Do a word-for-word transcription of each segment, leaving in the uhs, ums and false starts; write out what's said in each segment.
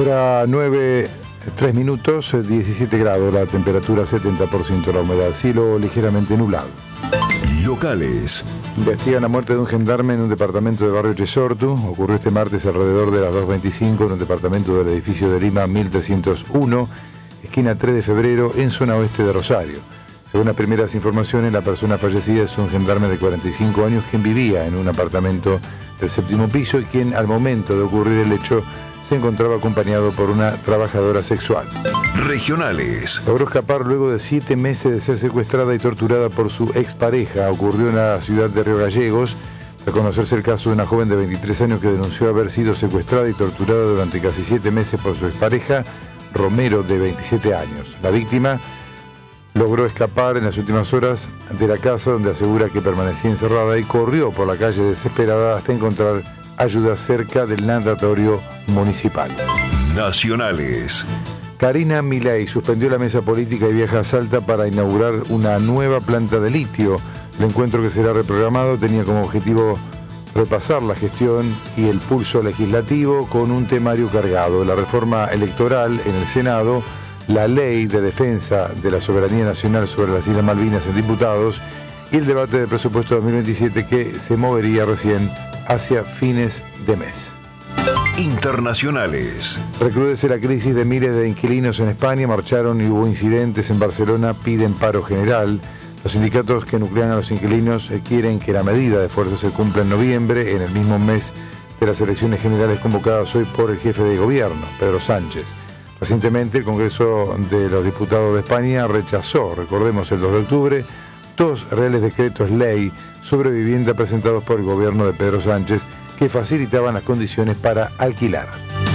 Hora nueve, tres minutos, diecisiete grados, la temperatura setenta por ciento, la humedad, cielo ligeramente nublado. Locales. Investigan la muerte de un gendarme en un departamento de Barrio Chesortu. Ocurrió este martes alrededor de las dos veinticinco en un departamento del edificio de Lima mil trescientos uno, esquina tres de febrero, en zona oeste de Rosario. Según las primeras informaciones, la persona fallecida es un gendarme de cuarenta y cinco años quien vivía en un apartamento del séptimo piso y quien al momento de ocurrir el hecho se encontraba acompañado por una trabajadora sexual. Regionales. Logró escapar luego de siete meses de ser secuestrada y torturada por su expareja. Ocurrió en la ciudad de Río Gallegos, al conocerse el caso de una joven de veintitrés años que denunció haber sido secuestrada y torturada durante casi siete meses por su expareja, Romero, de veintisiete años. La víctima logró escapar en las últimas horas de la casa, donde asegura que permanecía encerrada, y corrió por la calle desesperada hasta encontrar ayuda cerca del natatorio municipal. Nacionales. Karina Milei suspendió la mesa política y viaja a Salta para inaugurar una nueva planta de litio. El encuentro, que será reprogramado, tenía como objetivo repasar la gestión y el pulso legislativo con un temario cargado: la reforma electoral en el Senado, la ley de defensa de la soberanía nacional sobre las Islas Malvinas en diputados y el debate del presupuesto dos mil veintisiete, que se movería recién hacia fines de mes. Internacionales. Recrudece la crisis de miles de inquilinos en España. Marcharon y hubo incidentes en Barcelona, piden paro general. Los sindicatos que nuclean a los inquilinos quieren que la medida de fuerza se cumpla en noviembre, en el mismo mes de las elecciones generales convocadas hoy por el jefe de gobierno, Pedro Sánchez. Recientemente el Congreso de los Diputados de España rechazó, recordemos, el dos de octubre, dos reales decretos ley sobre vivienda presentados por el gobierno de Pedro Sánchez, que facilitaban las condiciones para alquilar.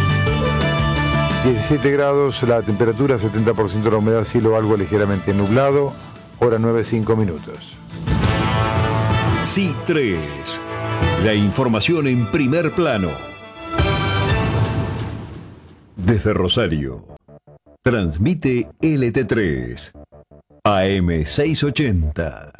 diecisiete grados, la temperatura, setenta por ciento de la humedad, cielo algo ligeramente nublado, hora nueve, cinco minutos. C tres. La información en primer plano. Desde Rosario. Transmite L T tres. A M seiscientos ochenta.